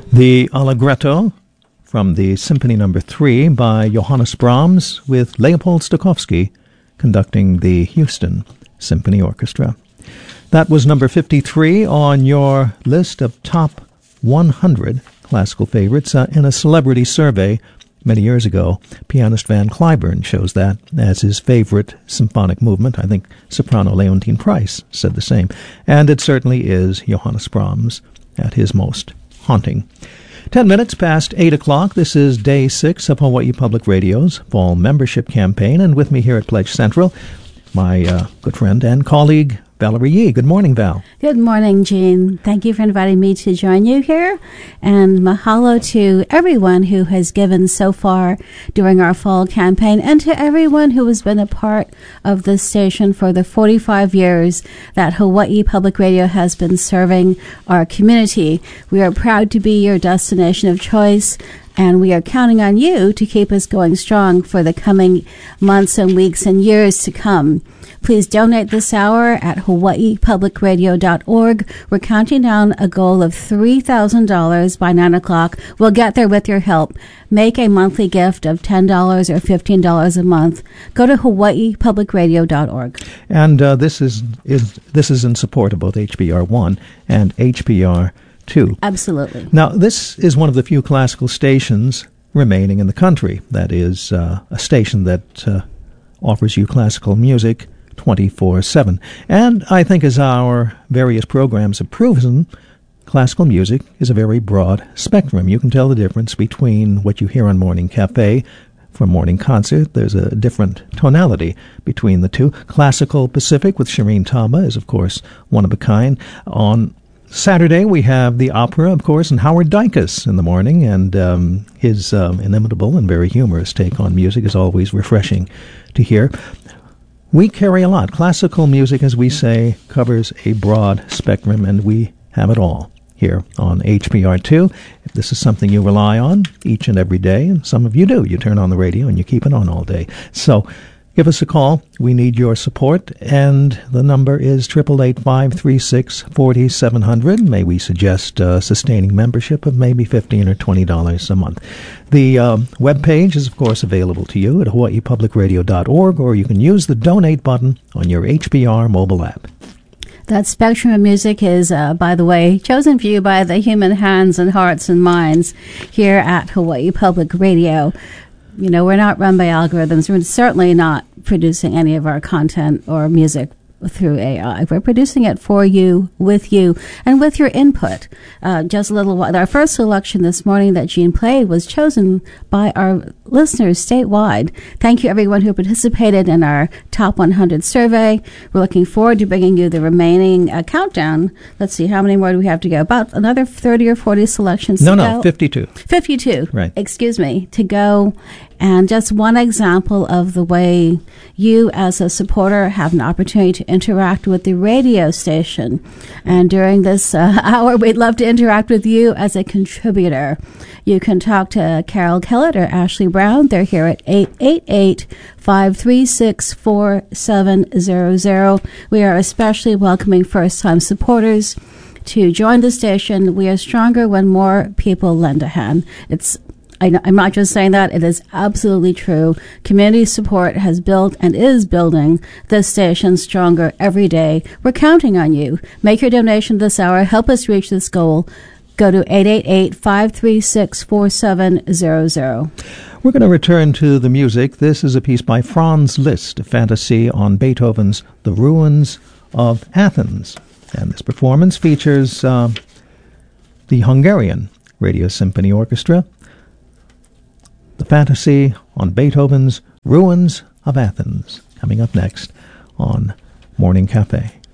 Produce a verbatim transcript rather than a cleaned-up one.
The Allegretto from the Symphony Number three by Johannes Brahms with Leopold Stokowski conducting the Houston Symphony Orchestra. That was number fifty-three on your list of top one hundred classical favorites uh, in a celebrity survey many years ago. Pianist Van Cliburn chose that as his favorite symphonic movement. I think soprano Leontine Price said the same. And it certainly is Johannes Brahms at his most haunting. Ten minutes past eight o'clock. This is day six of Hawaii Public Radio's fall membership campaign. And with me here at Pledge Central, my uh, good friend and colleague, Valerie Yee. Good morning, Val. Good morning, Gene. Thank you for inviting me to join you here. And mahalo to everyone who has given so far during our fall campaign, and to everyone who has been a part of this station for the forty-five years that Hawaii Public Radio has been serving our community. We are proud to be your destination of choice, and we are counting on you to keep us going strong for the coming months and weeks and years to come. Please donate this hour at hawaii public radio dot org. We're counting down a goal of three thousand dollars by nine o'clock. We'll get there with your help. Make a monthly gift of ten dollars or fifteen dollars a month. Go to hawaii public radio dot org. And uh, this is, is this is in support of both H B R one and H B R two. Absolutely. Now, this is one of the few classical stations remaining in the country. That is uh, a station that uh, offers you classical music twenty-four seven. And I think, as our various programs have proven, classical music is a very broad spectrum. You can tell the difference between what you hear on Morning Cafe for morning concert. There's a different tonality between the two. Classical Pacific with Shireen Taba is, of course, one of a kind. On Saturday, we have the opera, of course, and Howard Dykus in the morning, and um, his um, inimitable and very humorous take on music is always refreshing to hear. We carry a lot. Classical music, as we say, covers a broad spectrum, and we have it all here on H B R two. If this is something you rely on each and every day, and some of you do, you turn on the radio and you keep it on all day. So give us a call. We need your support, and the number is eight eight eight, five three six, four seven zero zero. May we suggest uh, sustaining membership of maybe fifteen dollars or twenty dollars a month. The uh, webpage is, of course, available to you at hawaii public radio dot org, or you can use the donate button on your H B R mobile app. That spectrum of music is, uh, by the way, chosen for you by the human hands and hearts and minds here at Hawaii Public Radio. You know, we're not run by algorithms. We're certainly not producing any of our content or music through A I. We're producing it for you, with you, and with your input. Uh, just a little while. Our first selection this morning that Gene played was chosen by our listeners statewide. Thank you, everyone who participated in our Top one hundred survey. We're looking forward to bringing you the remaining uh, countdown. Let's see, how many more do we have to go? About another thirty or forty selections no, to no, go. No, no, fifty-two. fifty-two. Right. Excuse me, to go. And just one example of the way you, as a supporter, have an opportunity to interact with the radio station. And during this uh, hour, we'd love to interact with you as a contributor. You can talk to Carol Kellett or Ashley Brown. They're here at eight eight eight, five three six, four seven zero zero. We are especially welcoming first-time supporters to join the station. We are stronger when more people lend a hand. It's I, I'm not just saying that. It is absolutely true. Community support has built and is building this station stronger every day. We're counting on you. Make your donation this hour. Help us reach this goal. Go to eight eight eight, five three six, four seven zero zero. We're going to return to the music. This is a piece by Franz Liszt, a fantasy on Beethoven's The Ruins of Athens. And this performance features uh, the Hungarian Radio Symphony Orchestra. The fantasy on Beethoven's Ruins of Athens, coming up next on Morning Cafe.